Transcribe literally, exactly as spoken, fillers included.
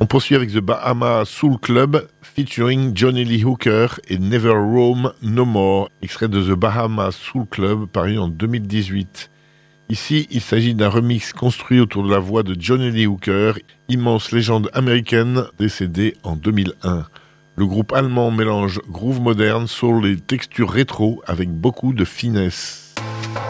On poursuit avec The Bahama Soul Club featuring Johnny Lee Hooker et Never Roam No More, extrait de The Bahama Soul Club paru en deux mille dix-huit. Ici, il s'agit d'un remix construit autour de la voix de Johnny Lee Hooker, immense légende américaine décédée en deux mille un. Le groupe allemand mélange groove moderne, soul et texture rétro avec beaucoup de finesse.